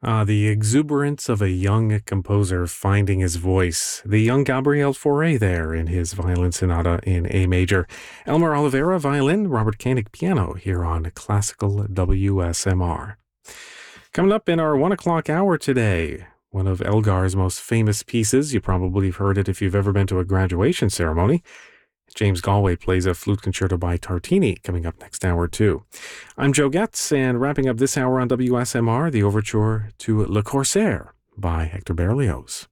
The exuberance of a young composer finding his voice. The young Gabriel Fauré there in his violin sonata in A major. Elmer Oliveira, violin, Robert Koenig, piano, here on Classical WSMR. Coming up in our 1 o'clock hour today, one of Elgar's most famous pieces. You probably have heard it if you've ever been to a graduation ceremony. James Galway plays a flute concerto by Tartini coming up next hour too. I'm Joe Getz, and wrapping up this hour on WSMR, the overture to Le Corsaire by Hector Berlioz.